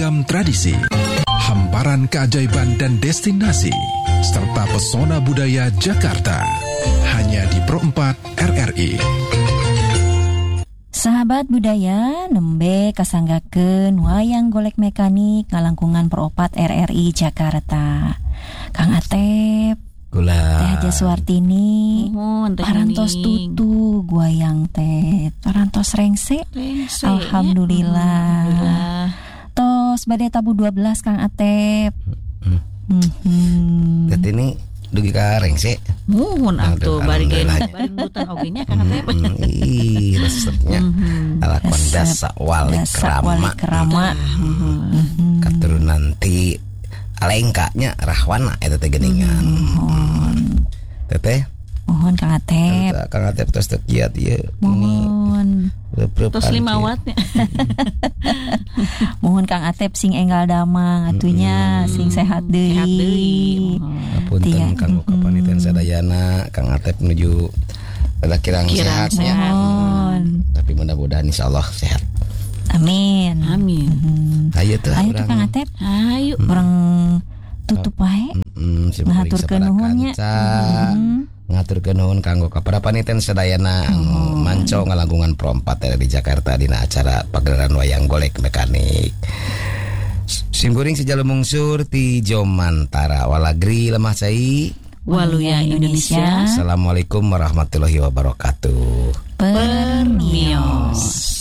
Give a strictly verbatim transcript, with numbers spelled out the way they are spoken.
ragam tradisi, hamparan keajaiban dan destinasi, serta pesona budaya Jakarta. Hanya di Pro empat R R I. Sahabat budaya, nembe kasanggakeun wayang golek mekanik ngalangkungan Pro empat R R I Jakarta. Kang Atep, Kula Teh Haja Suwartini, oh, parantos tutu guayang teh, parantos rengse. Rengse, Alhamdulillah. Alhamdulillah. Tos badai tabu dua belas Kang Atep. Hmm. Hmm. Tet ini dugi ka rengse. Muhun atuh bari gen Alhamdulillah. bari nurutan oge nya Kang Atep. Hmm, ih, resepnya alakon dasa wali Dasa wali kerama. kerama. Katurunan ti alengkanya rahwana eta teh geuningan. Mohon. Teteh Mohon Kang Atep. Kang Atep tos teu kiat ieu. Mohon. Tos lima wattnya. Mohon Kang Atep sing enggal damang atunya sing sehat deui. Sehat deui. Punten kanggo kapanitian sadayana Kang Atep menuju ada kirang Kirang sehatnya. Mohon. Tapi mudah-mudahan insyaallah sehat. Amin. Amin. Ayo tuh Ayo tuh urang. Kang Atep. Ayo. Urang tutup wae. Mm, Ngaturkeun nuhunnya. Ngaturkeun nuhun kanggo para panitian sadayana anu manco ngalangkungan Pro empat R R I di Jakarta dina acara pagelaran wayang golek mekanik. Simkuring si jalur mungsur ti Jomantara Walagri lemah cai Waluya Indonesia. Assalamualaikum warahmatullahi wabarakatuh. Permios.